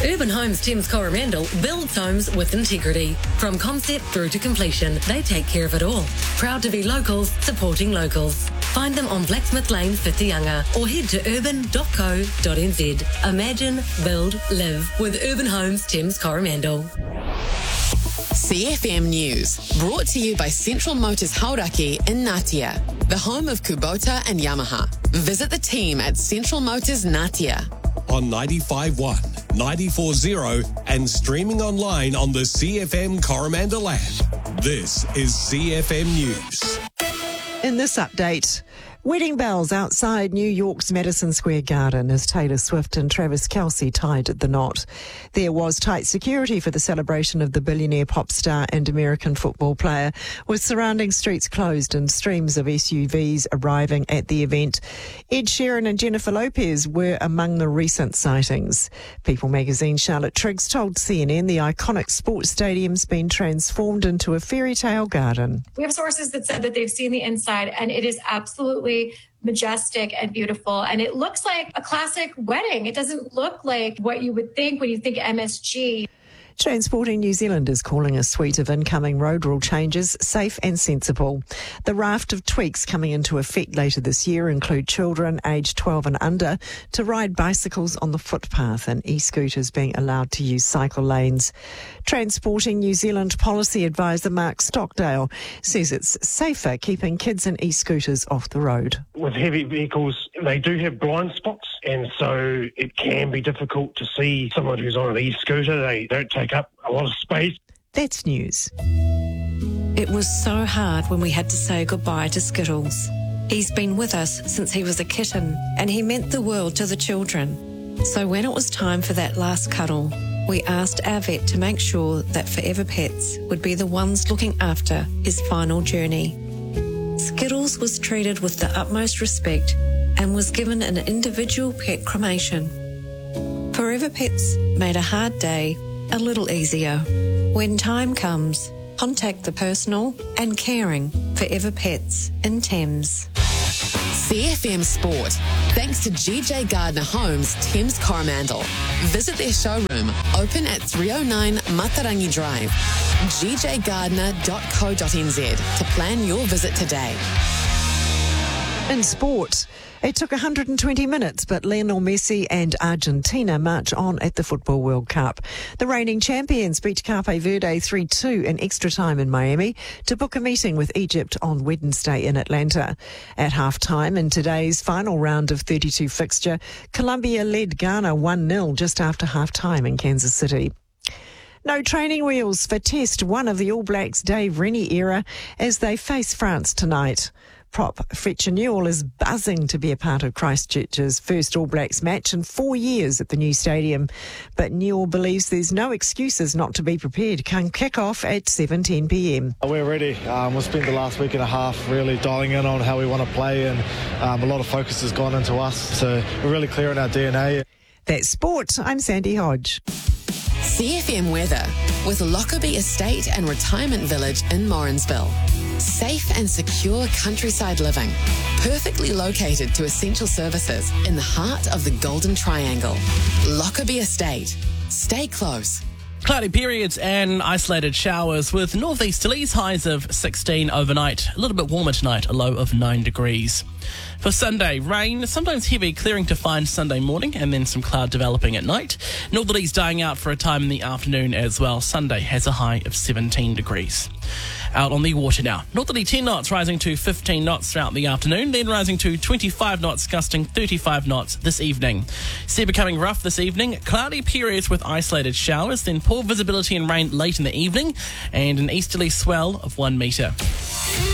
Urban Homes Thames Coromandel builds homes with integrity. From concept through to completion, they take care of it all. Proud to be locals, supporting locals. Find them on Blacksmith Lane, Whitianga, or head to urban.co.nz. Imagine, build, live with Urban Homes Thames Coromandel. CFM News, brought to you by Central Motors Hauraki in Ngatea, the home of Kubota and Yamaha. Visit the team at Central Motors Ngatea. On 95.1, 94.0 and streaming online on the CFM Coromandel app. This is CFM News. In this update, wedding bells outside New York's Madison Square Garden as Taylor Swift and Travis Kelce tied the knot. There was tight security for the celebration of the billionaire pop star and American football player, with surrounding streets closed and streams of SUVs arriving at the event. Ed Sheeran and Jennifer Lopez were among the recent sightings. People magazine Charlotte Triggs told CNN the iconic sports stadium's been transformed into a fairy tale garden. We have sources that said that they've seen the inside, and it is absolutely majestic and beautiful. And it looks like a classic wedding. It doesn't look like what you would think when you think MSG. Transporting New Zealand is calling a suite of incoming road rule changes safe and sensible. The raft of tweaks coming into effect later this year include children aged 12 and under to ride bicycles on the footpath and e-scooters being allowed to use cycle lanes. Transporting New Zealand policy advisor Mark Stockdale says it's safer keeping kids and e-scooters off the road. With heavy vehicles, they do have blind spots, and so it can be difficult to see someone who's on an e-scooter. They don't take up a lot of space. That's news. It was so hard when we had to say goodbye to Skittles. He's been with us since he was a kitten, and he meant the world to the children. So when it was time for that last cuddle, we asked our vet to make sure that Forever Pets would be the ones looking after his final journey. Skittles was treated with the utmost respect and was given an individual pet cremation. Forever Pets made a hard day a little easier. When time comes, contact the personal and caring Forever Pets in Thames. CFM Sport, thanks to GJ Gardner Homes Thames Coromandel. Visit their showroom, open at 309 Matarangi Drive. gjgardner.co.nz to plan your visit today. In sport, it took 120 minutes, but Lionel Messi and Argentina march on at the Football World Cup. The reigning champions beat Cape Verde 3-2 in extra time in Miami to book a meeting with Egypt on Wednesday in Atlanta. At half-time in today's final round of 32 fixture, Colombia led Ghana 1-0 just after half-time in Kansas City. No training wheels for Test 1 of the All Blacks' Dave Rennie era as they face France tonight. Prop Fletcher Newell is buzzing to be a part of Christchurch's first All Blacks match in 4 years at the new stadium. But Newell believes there's no excuses not to be prepared. Can kick off at 7:10 p.m. We're ready. We've spent the last week and a half really dialing in on how we want to play, and a lot of focus has gone into us. So we're really clear on our DNA. That's sport. I'm Sandy Hodge. CFM weather with Lockerbie Estate and Retirement Village in Morrinsville. Safe and secure countryside living, perfectly located to essential services in the heart of the Golden Triangle. Lockerbie Estate. Stay close. Cloudy periods and isolated showers with northeasterlies, highs of 16 overnight. A little bit warmer tonight, a low of 9 degrees. For Sunday, rain, sometimes heavy, clearing to fine Sunday morning and then some cloud developing at night. Northerlies dying out for a time in the afternoon as well. Sunday has a high of 17 degrees. Out on the water now. Northerly 10 knots rising to 15 knots throughout the afternoon, then rising to 25 knots, gusting 35 knots this evening. Sea becoming rough this evening. Cloudy periods with isolated showers, then poor visibility and rain late in the evening, and an easterly swell of 1 metre.